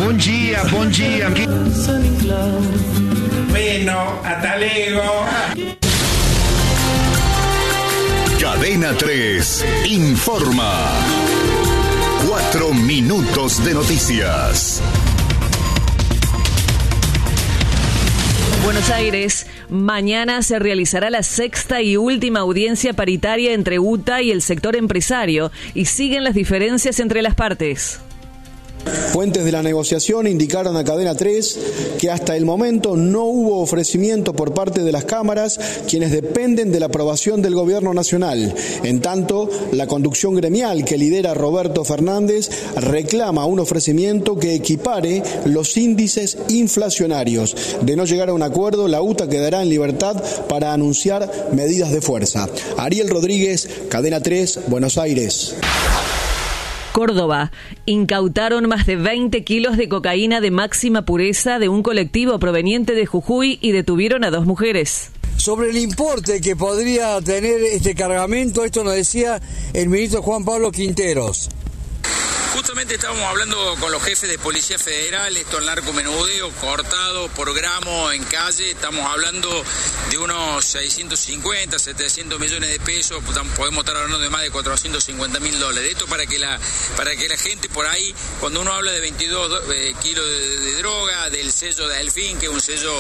Bom dia. Bueno, hasta luego. Cadena 3 informa. 4 minutos de noticias. Buenos Aires, mañana se realizará la sexta y última audiencia paritaria entre UTA y el sector empresario y siguen las diferencias entre las partes. Fuentes de la negociación indicaron a Cadena 3 que hasta el momento no hubo ofrecimiento por parte de las cámaras, quienes dependen de la aprobación del Gobierno Nacional. En tanto, la conducción gremial que lidera Roberto Fernández reclama un ofrecimiento que equipare los índices inflacionarios. De no llegar a un acuerdo, la UTA quedará en libertad para anunciar medidas de fuerza. Ariel Rodríguez, Cadena 3, Buenos Aires. Córdoba. Incautaron más de 20 kilos de cocaína de máxima pureza de un colectivo proveniente de Jujuy y detuvieron a 2 mujeres. Sobre el importe que podría tener este cargamento, esto nos decía el ministro Juan Pablo Quinteros. Justamente estábamos hablando con los jefes de Policía Federal, esto el narcomenudeo cortado por gramo en calle, estamos hablando de unos 650, 700 millones de pesos, podemos estar hablando de más de $450.000. Esto para que la gente por ahí, cuando uno habla de 22 kilos de droga, del sello de Delfín, que es un sello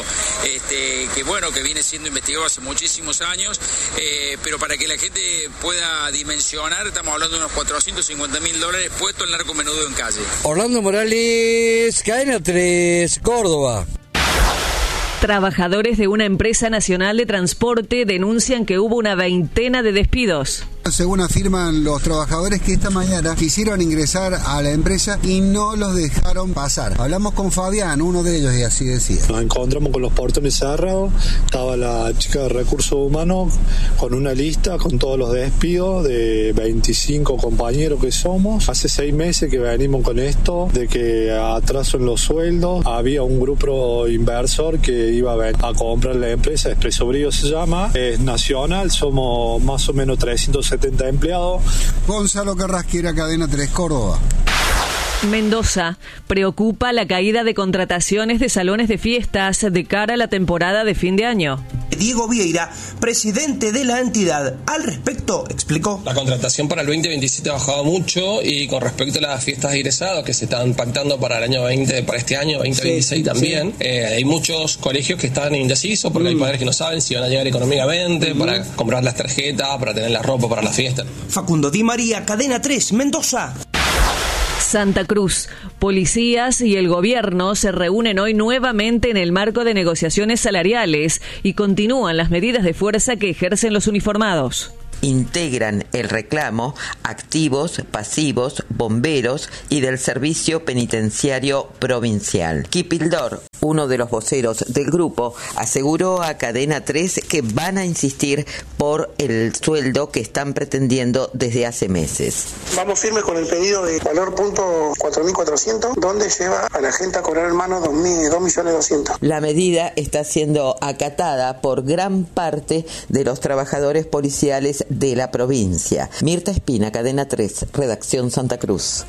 que viene siendo investigado hace muchísimos años, pero para que la gente pueda dimensionar, estamos hablando de unos $450.000 puestos en narcomenudeo en calle. Orlando Morales, Cadena 3, Córdoba. Trabajadores de una empresa nacional de transporte denuncian que hubo una veintena de despidos. Según afirman los trabajadores que esta mañana quisieron ingresar a la empresa y no los dejaron pasar. Hablamos con Fabián, uno de ellos, y así decía. Nos encontramos con los portones cerrados, estaba la chica de recursos humanos con una lista con todos los despidos de 25 compañeros que somos. Hace 6 meses que venimos con esto, de que atraso en los sueldos. Había un grupo inversor que iba a comprar la empresa, Expreso Brío se llama, es nacional, somos más o menos 370 empleados. Gonzalo Carrasquera, Cadena 3, Córdoba. Mendoza. Preocupa la caída de contrataciones de salones de fiestas de cara a la temporada de fin de año. Diego Vieira, presidente de la entidad, al respecto explicó. La contratación para el 2027 ha bajado mucho y con respecto a las fiestas de egresados que se están pactando para el año 20, para este año 2026 también, hay muchos colegios que están indecisos porque hay padres que no saben si van a llegar económicamente para comprar las tarjetas, para tener la ropa para la fiesta. Facundo Di María, Cadena 3, Mendoza. Santa Cruz. Policías y el gobierno se reúnen hoy nuevamente en el marco de negociaciones salariales y continúan las medidas de fuerza que ejercen los uniformados. Integran el reclamo activos, pasivos, bomberos y del Servicio Penitenciario Provincial. Kipildor, uno de los voceros del grupo, aseguró a Cadena 3 que van a insistir por el sueldo que están pretendiendo desde hace meses. Vamos firmes con el pedido de valor punto 4.400, donde lleva a la gente a cobrar en mano 2.200.000. La medida está siendo acatada por gran parte de los trabajadores policiales de la provincia. Mirta Espina, Cadena 3, Redacción Santa Cruz.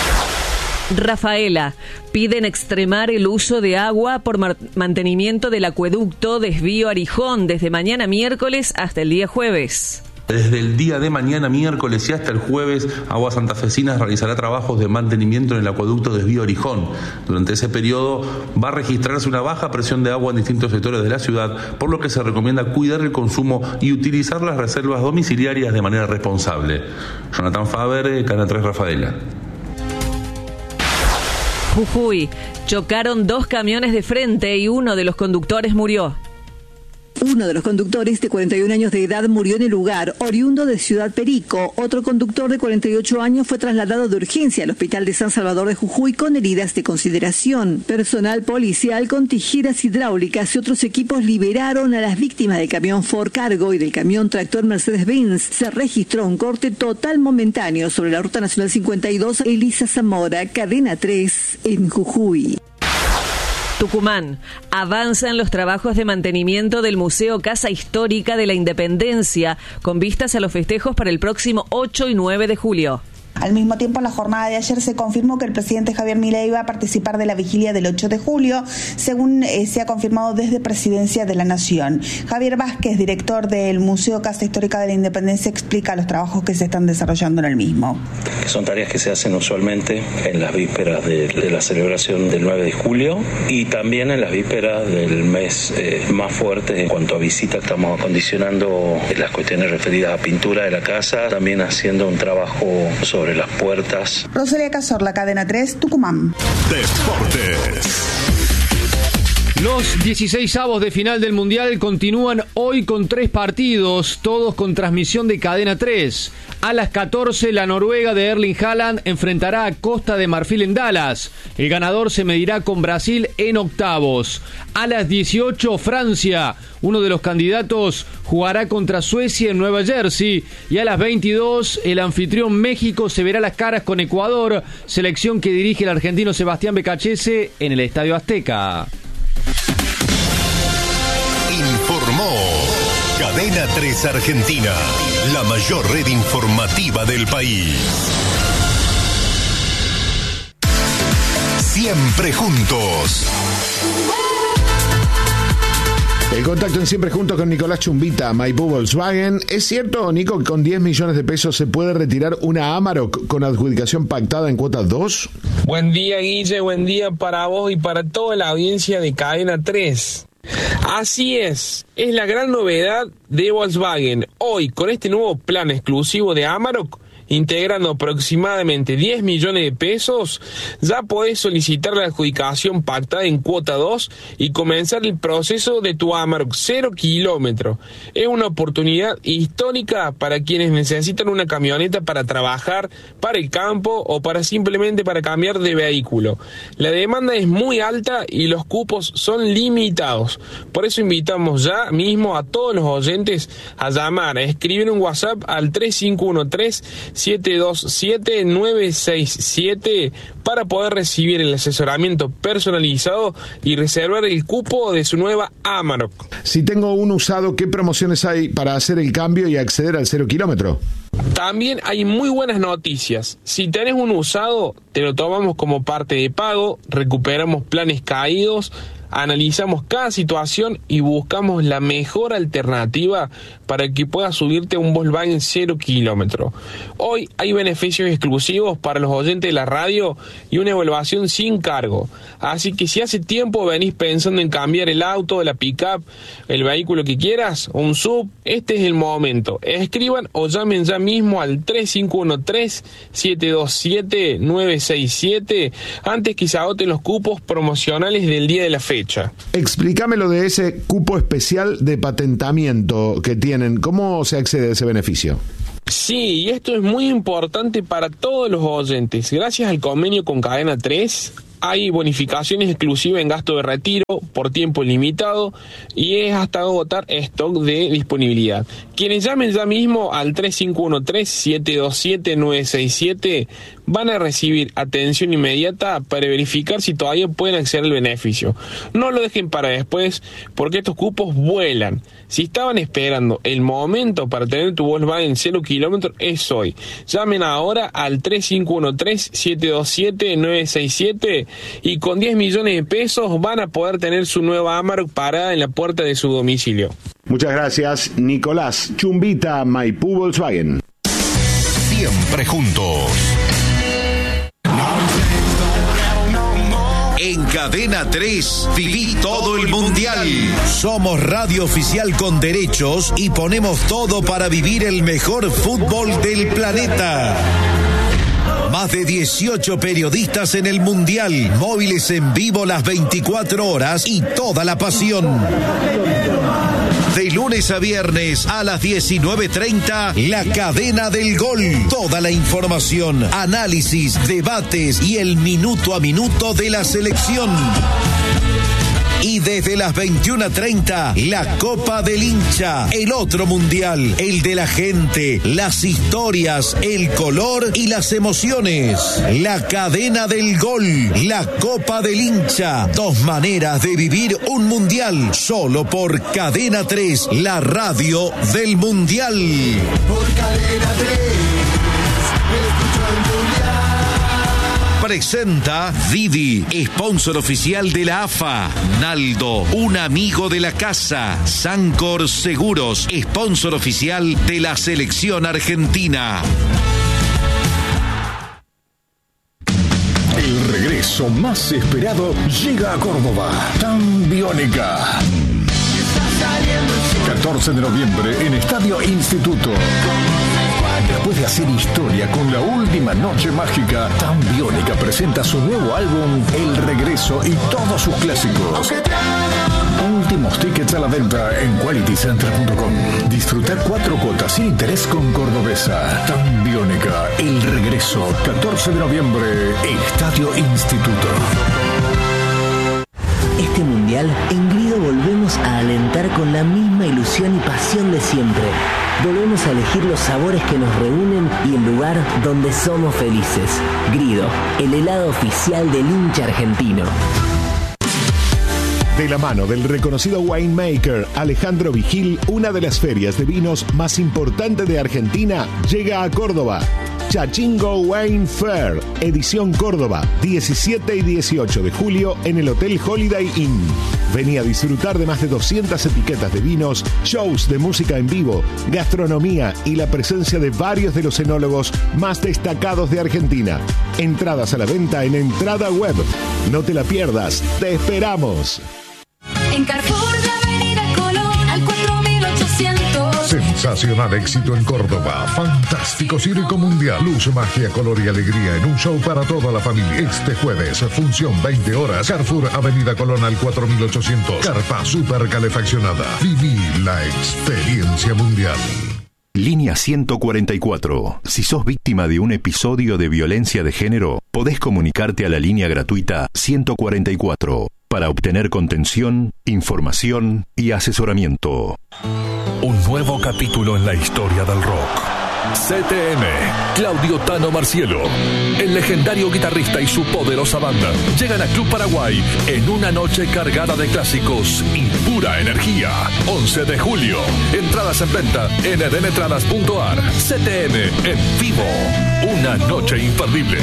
Rafaela. Piden extremar el uso de agua por mantenimiento del acueducto Desvío Arijón desde mañana miércoles hasta el día jueves. Desde el día de mañana miércoles y hasta el jueves, Aguas Santafesinas realizará trabajos de mantenimiento en el acueducto Desvío Arijón. Durante ese periodo va a registrarse una baja presión de agua en distintos sectores de la ciudad, por lo que se recomienda cuidar el consumo y utilizar las reservas domiciliarias de manera responsable. Jonathan Faber, Canal 3 Rafaela. Jujuy. Chocaron 2 camiones de frente y uno de los conductores murió. Uno de los conductores de 41 años de edad murió en el lugar, oriundo de Ciudad Perico. Otro conductor de 48 años fue trasladado de urgencia al Hospital de San Salvador de Jujuy con heridas de consideración. Personal policial con tijeras hidráulicas y otros equipos liberaron a las víctimas del camión Ford Cargo y del camión tractor Mercedes-Benz. Se registró un corte total momentáneo sobre la Ruta Nacional 52 Elisa Zamora, Cadena 3, en Jujuy. Tucumán. Avanzan los trabajos de mantenimiento del Museo Casa Histórica de la Independencia con vistas a los festejos para el próximo 8 y 9 de julio. Al mismo tiempo, en la jornada de ayer se confirmó que el presidente Javier Milei va a participar de la vigilia del 8 de julio, según se ha confirmado desde Presidencia de la Nación. Javier Vázquez, director del Museo Casa Histórica de la Independencia, explica los trabajos que se están desarrollando en el mismo. Son tareas que se hacen usualmente en las vísperas de la celebración del 9 de julio y también en las vísperas del mes más fuerte en cuanto a visitas. Estamos acondicionando las cuestiones referidas a pintura de la casa, también haciendo un trabajo sobre las puertas. Rosalía Cazorla, Cadena 3, Tucumán. Deportes. Los 16avos de final del Mundial continúan hoy con 3 partidos, todos con transmisión de Cadena 3. A las 14, la Noruega de Erling Haaland enfrentará a Costa de Marfil en Dallas. El ganador se medirá con Brasil en octavos. A las 18, Francia, uno de los candidatos, jugará contra Suecia en Nueva Jersey. Y a las 22, el anfitrión México se verá las caras con Ecuador, selección que dirige el argentino Sebastián Becachese en el Estadio Azteca. Informó Cadena 3 Argentina, la mayor red informativa del país. Siempre juntos. El contacto en Siempre Juntos con Nicolás Chumbita, Maipú Volkswagen. ¿Es cierto, Nico, que con 10 millones de pesos se puede retirar una Amarok con adjudicación pactada en cuotas 2? Buen día, Guille, buen día para vos y para toda la audiencia de Cadena 3. Así es la gran novedad de Volkswagen. Hoy, con este nuevo plan exclusivo de Amarok, integrando aproximadamente 10 millones de pesos, ya podés solicitar la adjudicación pactada en cuota 2 y comenzar el proceso de tu Amarok 0 kilómetro. Es una oportunidad histórica para quienes necesitan una camioneta para trabajar, para el campo o simplemente para cambiar de vehículo. La demanda es muy alta y los cupos son limitados. Por eso invitamos ya mismo a todos los oyentes a llamar, a escribir un WhatsApp al 3513-727-967 para poder recibir el asesoramiento personalizado y reservar el cupo de su nueva Amarok. Si tengo un usado, ¿qué promociones hay para hacer el cambio y acceder al 0 kilómetro? También hay muy buenas noticias. Si tenés un usado, te lo tomamos como parte de pago, recuperamos planes caídos, analizamos cada situación y buscamos la mejor alternativa para que puedas subirte a un Volkswagen 0 kilómetro. Hoy hay beneficios exclusivos para los oyentes de la radio y una evaluación sin cargo. Así que si hace tiempo venís pensando en cambiar el auto, la pick-up, el vehículo que quieras, o un sub, este es el momento. Escriban o llamen ya mismo al 3513-727-967 antes que se agoten los cupos promocionales del día de la fecha. Explícame lo de ese cupo especial de patentamiento que tienen. ¿Cómo se accede a ese beneficio? Sí, y esto es muy importante para todos los oyentes. Gracias al convenio con Cadena 3, hay bonificaciones exclusivas en gasto de retiro por tiempo limitado y es hasta agotar stock de disponibilidad. Quienes llamen ya mismo al 3513-727-967 van a recibir atención inmediata para verificar si todavía pueden acceder al beneficio. No lo dejen para después porque estos cupos vuelan. Si estaban esperando el momento para tener tu Volkswagen 0 kilómetros, es hoy. Llamen ahora al 3513-727-967 y con 10 millones de pesos van a poder tener su nueva Amarok parada en la puerta de su domicilio. Muchas gracias, Nicolás Chumbita, Maipú Volkswagen. Siempre juntos. En Cadena 3, viví todo el Mundial. Somos radio oficial con derechos y ponemos todo para vivir el mejor fútbol del planeta. Más de 18 periodistas en el Mundial, móviles en vivo las 24 horas y toda la pasión. De lunes a viernes a las 19:30, La Cadena del Gol. Toda la información, análisis, debates y el minuto a minuto de la selección. Y desde las 21:30, la Copa del Hincha, el otro mundial, el de la gente, las historias, el color y las emociones. La Cadena del Gol, la Copa del Hincha, 2 maneras de vivir un mundial, solo por Cadena 3, la radio del mundial. Por Cadena 3, escucho el presenta Didi, sponsor oficial de la AFA. Naldo, un amigo de la casa. Sancor Seguros, sponsor oficial de la selección argentina. El regreso más esperado llega a Córdoba. Tan Biónica. 14 de noviembre en Estadio Instituto. Después de hacer historia con la última noche mágica, Tan Biónica presenta su nuevo álbum El Regreso y todos sus clásicos. Últimos tickets a la venta en qualitycenter.com. Disfrutar 4 cuotas sin interés con Cordobesa. Tan Biónica, El Regreso, 14 de noviembre, Estadio Instituto. Este mundial, en Grido volvemos a alentar con la misma ilusión y pasión de siempre. Volvemos a elegir los sabores que nos reúnen y el lugar donde somos felices. Grido, el helado oficial del hincha argentino. De la mano del reconocido winemaker Alejandro Vigil, una de las ferias de vinos más importantes de Argentina llega a Córdoba. Chachingo Wine Fair, edición Córdoba, 17 y 18 de julio en el Hotel Holiday Inn. Vení a disfrutar de más de 200 etiquetas de vinos, shows de música en vivo, gastronomía y la presencia de varios de los enólogos más destacados de Argentina. Entradas a la venta en Entrada Web. No te la pierdas, te esperamos. En Carrefour de Avenida Colón al 4800. Sensacional éxito en Córdoba. Fantástico circo mundial. Luz, magia, color y alegría en un show para toda la familia. Este jueves, función 20 horas. Carrefour Avenida Colón al 4800. Carpa super calefaccionada. Viví la experiencia mundial. Línea 144. Si sos víctima de un episodio de violencia de género, podés comunicarte a la línea gratuita 144 para obtener contención, información y asesoramiento. Un nuevo capítulo en la historia del rock. CTM, Claudio Tano Marcielo, el legendario guitarrista y su poderosa banda, llegan a Club Paraguay en una noche cargada de clásicos y pura energía. 11 de julio, entradas en venta en edenetradas.ar. CTM en vivo, una noche imperdible.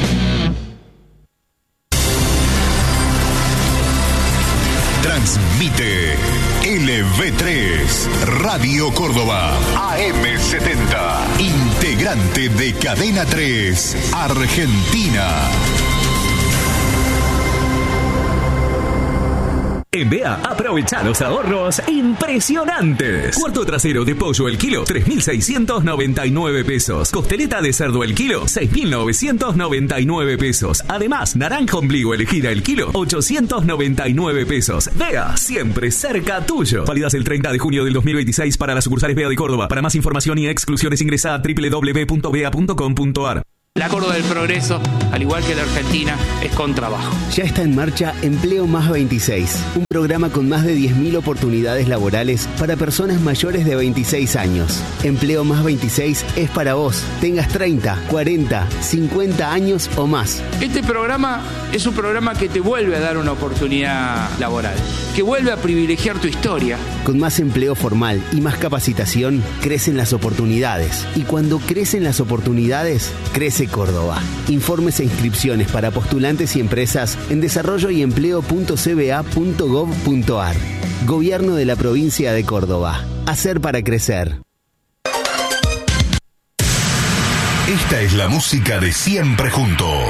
Transmite LV3 Radio Córdoba AM70, integrante de Cadena 3 Argentina. En BEA, aprovecha los ahorros impresionantes. Cuarto trasero de pollo el kilo, 3.699 pesos. Costeleta de cerdo el kilo, 6.999 pesos. Además, naranja ombligo elegida el kilo, 899 pesos. BEA, siempre cerca tuyo. Válidas el 30 de junio del 2026 para las sucursales BEA de Córdoba. Para más información y exclusiones ingresa a www.bea.com.ar. La Córdoba del Progreso, al igual que la Argentina, es con trabajo. Ya está en marcha Empleo Más 26, un programa con más de 10.000 oportunidades laborales para personas mayores de 26 años. Empleo Más 26 es para vos, tengas 30, 40, 50 años o más. Este programa es un programa que te vuelve a dar una oportunidad laboral, que vuelve a privilegiar tu historia. Con más empleo formal y más capacitación, crecen las oportunidades. Y cuando crecen las oportunidades, crece Córdoba. Informes e inscripciones para postulantes y empresas en desarrolloyempleo.cba.gov.ar. Gobierno de la provincia de Córdoba. Hacer para crecer. Esta es la música de Siempre Juntos.